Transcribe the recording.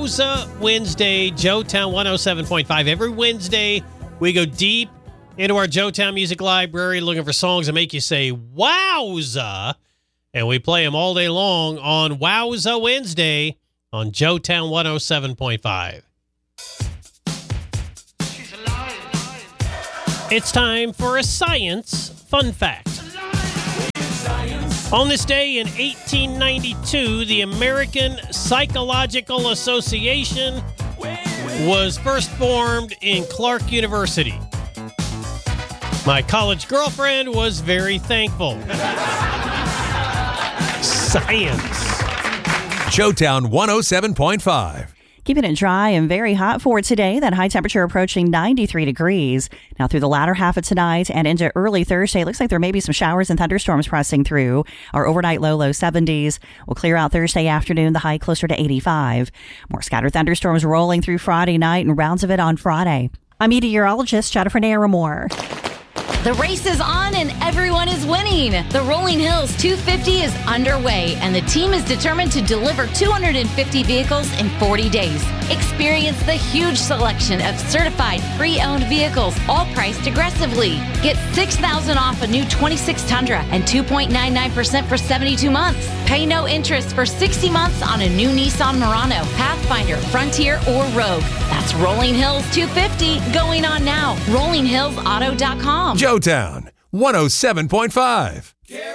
Wowza Wednesday, Joetown 107.5. Every Wednesday, we go deep into our Joetown Music Library looking for songs that make you say, wowza. And we play them all day long on Wowza Wednesday on Joetown 107.5. It's time for a science fun fact. On this day in 1892, the American Psychological Association was first formed in Clark University. My college girlfriend was very thankful. Science. Joetown 107.5. Keeping it dry and very hot for today. That high temperature approaching 93 degrees. Now through the latter half of tonight and into early Thursday, it looks like there may be some showers and thunderstorms pressing through. Our overnight low 70s. Will clear out Thursday afternoon, the high closer to 85. More scattered thunderstorms rolling through Friday night and rounds of it on Friday. I'm meteorologist Jennifer Naramore. The race is on and everyone is winning. The Rolling Hills 250 is underway and the team is determined to deliver 250 vehicles in 40 days. Experience the huge selection of certified pre-owned vehicles, all priced aggressively. Get $6,000 off a new 26 Tundra and 2.99% for 72 months. Pay no interest for 60 months on a new Nissan Murano, Pathfinder, Frontier, or Rogue. That's Rolling Hills 250 going on now. RollingHillsAuto.com. Joetown 107.5.